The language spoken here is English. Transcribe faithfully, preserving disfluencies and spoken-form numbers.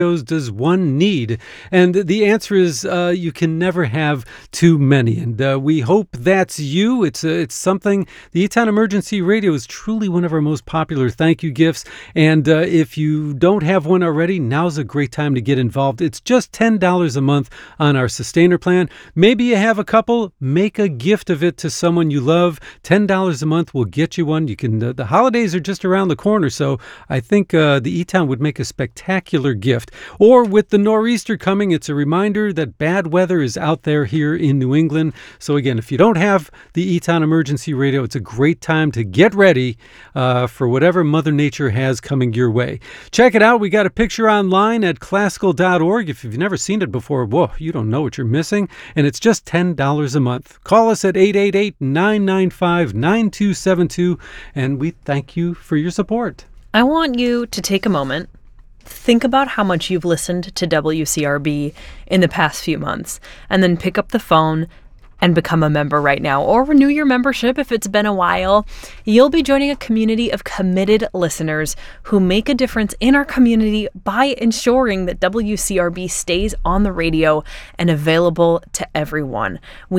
does one need? And the answer is uh, you can never have too many. And uh, we hope that's you. It's uh, it's something. The Eton Emergency Radio is truly one of our most popular thank you gifts. And uh, if you don't have one already, now's a great time to get involved. It's just ten dollars a month on our Sustainer plan. Maybe you have a couple. Make a gift of it to someone you love. ten dollars a month will get you one. You can. Uh, the holidays are just around the corner, so I think uh, the Eton would make a spectacular gift. Or with the nor'easter coming, it's a reminder that bad weather is out there here in New England. So again, if you don't have the Eton Emergency Radio, it's a great time to get ready uh, for whatever Mother Nature has coming your way. Check it out. We got a picture online at classical dot org. If you've never seen it before, whoa, you don't know what you're missing. And it's just ten dollars a month. Call us at eight eight eight, nine nine five, nine two seven two, and we thank you for your support. I want you to take a moment. Think about how much you've listened to W C R B in the past few months, and then pick up the phone and become a member right now, or renew your membership if it's been a while. You'll be joining a community of committed listeners who make a difference in our community by ensuring that W C R B stays on the radio and available to everyone. We